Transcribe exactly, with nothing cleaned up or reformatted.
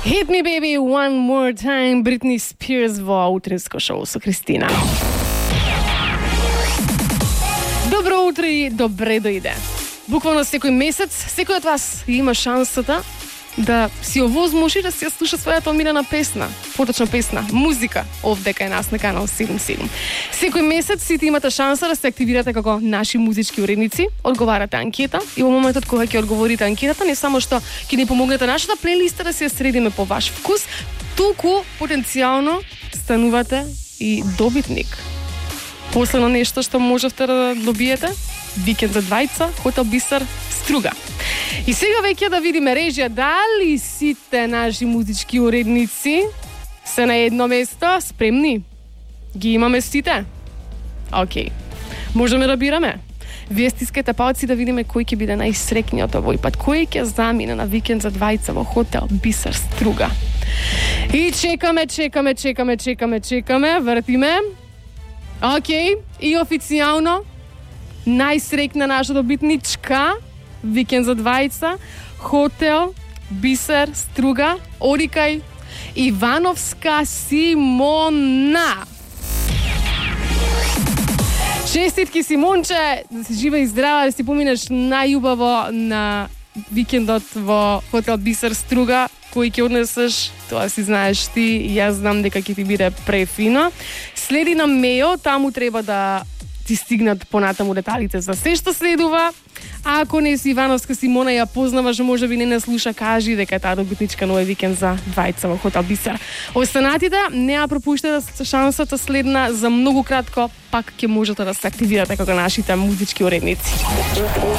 Hit me baby one more time, Britney Spears во утринско шоу со Кристина. Добро утро и добре дојде. Буквално секој месец, секој од вас има шансата да си овозможи да си ја слуша својата омилена песна, поточна песна, музика, овде кај нас на канал седум седум. Секој месец сите имате шанса да се активирате како наши музички уредници, одговарате анкета и во моментот кога ќе одговорите анкетата, не само што ќе ни помогнете нашата плейлиста да се ја средиме по ваш вкус, туку потенцијално станувате и добитник. Последно нешто што можевте да добиете, викенд за двајца, хотел Бисер, Струга. И сега веќе да видиме режија дали сите наши музички уредници се на едно место, спремни? Ги имаме сите? Океј. Можеме да бираме. Вие стискате палци да видиме кој ќе биде најсрекниот овој пат. Кој ќе замине на викенд за двајца во хотел Бисер, Струга. И чекаме, чекаме, чекаме, чекаме, чекаме, вртиме. Океј, и официјално најсрекна наша добитничка викенд за двајца, хотел Бисер, Струга, оди кај Ивановска Симона. Честитки, Симонче, да си жива и здрава, да си поминеш најубаво на викендот во хотел Бисер, Струга, кој ќе однесеш, тоа си знаеш ти, јас знам дека ќе ти биде префино. Следи на мејо, таму треба да ти стигнат понатаму деталите за се што следува. А ако не си Ивановска Симона, ја познаваш, може би не не слуша, кажи дека е таа добитничка на овој викенд за двајца во хотел Бисер. Останатите, не ја пропуштете шансата следна за многу кратко, пак ќе можете да се активирате како нашите музички уредници.